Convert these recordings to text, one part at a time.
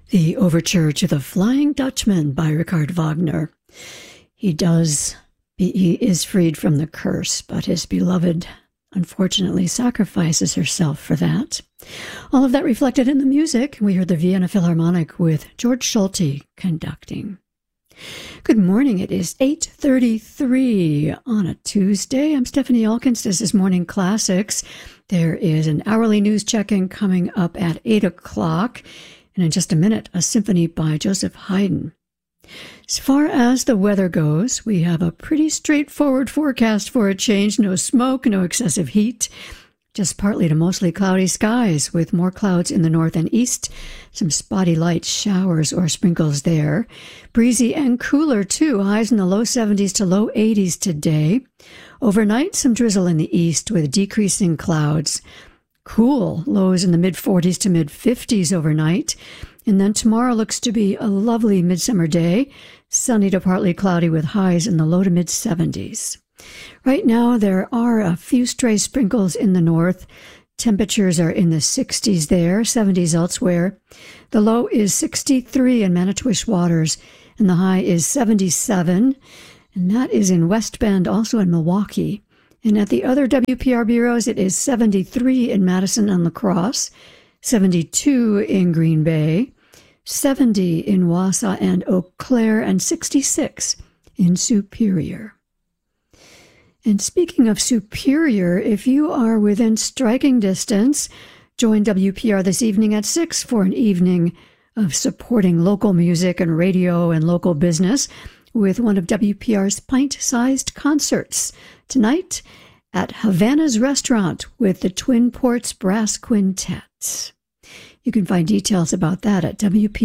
The overture to The Flying Dutchman by Richard Wagner. He is freed from the curse, but his beloved unfortunately sacrifices herself for that. All of that reflected in the music. We heard the Vienna Philharmonic with George Solti conducting. Good morning. It is 8:33 on a Tuesday. I'm Stephanie Elkins. This is Morning Classics. There is an hourly news check-in coming up at 8 o'clock. And in just a minute, a symphony by Joseph Haydn. As far as the weather goes, we have a pretty straightforward forecast for a change. No smoke, no excessive heat. Just partly to mostly cloudy skies with more clouds in the north and east. Some spotty light showers or sprinkles there. Breezy and cooler too. Highs in the low 70s to low 80s today. Overnight, some drizzle in the east with decreasing clouds. Cool, lows in the mid-40s to mid-50s overnight. And then tomorrow looks to be a lovely midsummer day, sunny to partly cloudy with highs in the low to mid-70s. Right now, there are a few stray sprinkles in the north. Temperatures are in the 60s there, 70s elsewhere. The low is 63 in Manitowish Waters, and the high is 77. And that is in West Bend, also in Milwaukee. And at the other WPR bureaus, it is 73 in Madison and La Crosse, 72 in Green Bay, 70 in Wausau and Eau Claire, and 66 in Superior. And speaking of Superior, if you are within striking distance, join WPR this evening at 6 for an evening of supporting local music and radio and local business with one of WPR's pint-sized concerts. Tonight at Havana's Restaurant with the Twin Ports Brass Quintet. You can find details about that at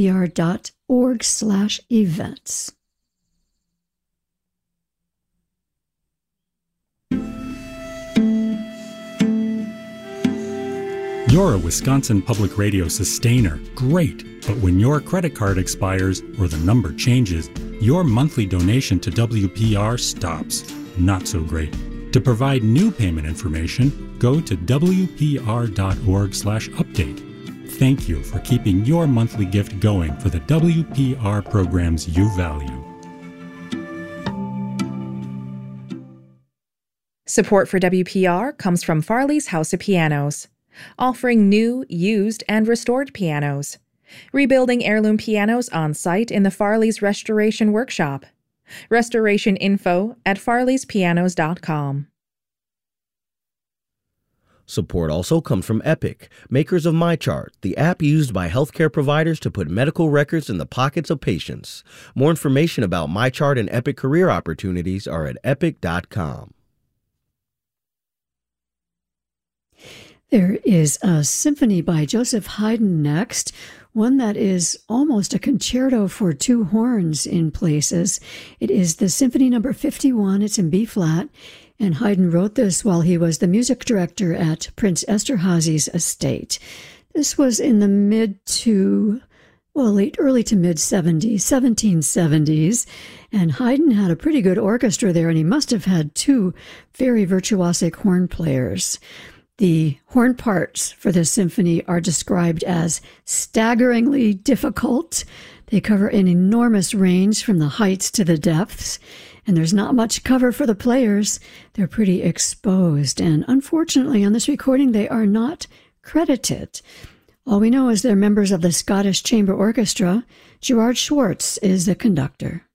wpr.org/events. You're a Wisconsin Public Radio sustainer. Great. But when your credit card expires or the number changes, your monthly donation to WPR stops. Not so great. To provide new payment information, go to wpr.org/update. Thank you for keeping your monthly gift going for the WPR programs you value. Support for WPR comes from Farley's House of Pianos, offering new, used, and restored pianos. Rebuilding heirloom pianos on site in the Farley's Restoration Workshop. Restoration info at farleyspianos.com. Support also comes from Epic, makers of MyChart, the app used by healthcare providers to put medical records in the pockets of patients. More information about MyChart and Epic career opportunities are at epic.com. There is a symphony by Joseph Haydn next, one that is almost a concerto for two horns in places. It is the Symphony No. 51. It's in B-flat, and Haydn wrote this while he was the music director at Prince Esterhazy's estate. This was in the early to mid-70s, 1770s, and Haydn had a pretty good orchestra there, and he must have had two very virtuosic horn players. The horn parts for this symphony are described as staggeringly difficult. They cover an enormous range from the heights to the depths, and there's not much cover for the players. They're pretty exposed, and unfortunately on this recording they are not credited. All we know is they're members of the Scottish Chamber Orchestra. Gerard Schwartz is the conductor.